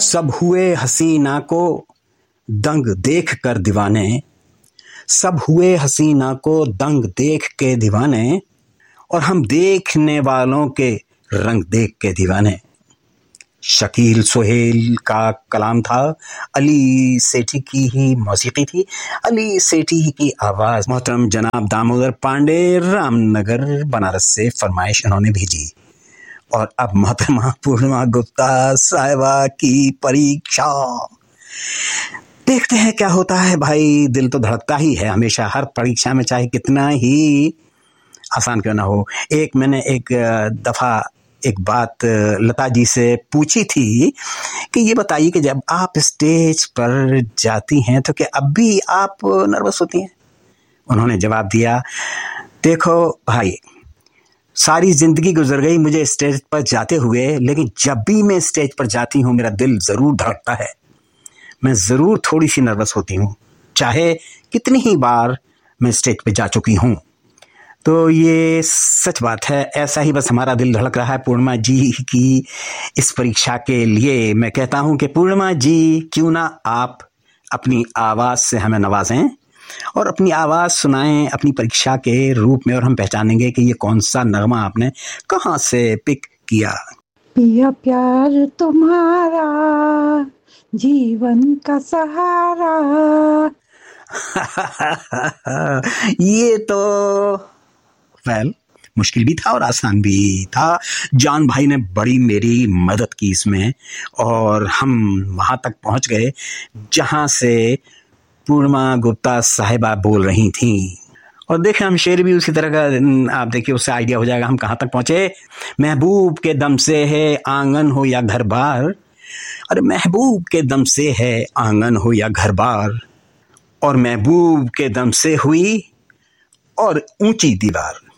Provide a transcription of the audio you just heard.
सब हुए हसीना को दंग देख कर दीवाने, सब हुए हसीना को दंग देख के दीवाने, और हम देखने वालों के रंग देख के दीवाने। शकील सोहेल का कलाम था, अली सेठी की ही मौसीकी थी, अली सेठी की आवाज़। मोहतरम जनाब दामोदर पांडे, रामनगर बनारस से फरमाइश इन्होंने भेजी। और अब मोहतरमा पूर्णिमा गुप्ता साहिबा की परीक्षा। देखते हैं क्या होता है भाई। दिल तो धड़कता ही है हमेशा हर परीक्षा में, चाहे कितना ही आसान क्यों ना हो। मैंने एक दफ़ा एक बात लता जी से पूछी थी कि ये बताइए कि जब आप स्टेज पर जाती हैं तो क्या अब भी आप नर्वस होती हैं? उन्होंने जवाब दिया, देखो भाई, सारी ज़िंदगी गुजर गई मुझे स्टेज पर जाते हुए, लेकिन जब भी मैं स्टेज पर जाती हूँ मेरा दिल ज़रूर धड़कता है। मैं ज़रूर थोड़ी सी नर्वस होती हूँ, चाहे कितनी ही बार मैं स्टेज पर जा चुकी हूँ। तो ये सच बात है, ऐसा ही बस हमारा दिल धड़क रहा है पूर्णिमा जी की इस परीक्षा के लिए। मैं कहता हूँ कि पूर्णिमा जी, क्यों ना आप अपनी आवाज़ से हमें नवाजें और अपनी आवाज़ सुनाएं अपनी परीक्षा के रूप में, और हम पहचानेंगे कि ये कौन सा नगमा आपने कहाँ से पिक किया। पिया प्यार तुम्हारा जीवन का सहारा। ये तो मुश्किल भी था और आसान भी था। जान भाई ने बड़ी मेरी मदद की इसमें, और हम वहाँ तक पहुँच गए जहाँ से पूर्णिमा गुप्ता साहिबा बोल रही थी। और देखें, हम शेर भी उसी तरह का, आप देखिए उससे आइडिया हो जाएगा हम कहाँ तक पहुँचे। महबूब के दम से है आंगन हो या घर बार, अरे महबूब के दम से है आंगन हो या घर बार, और महबूब के दम से हुई और ऊंची दीवार।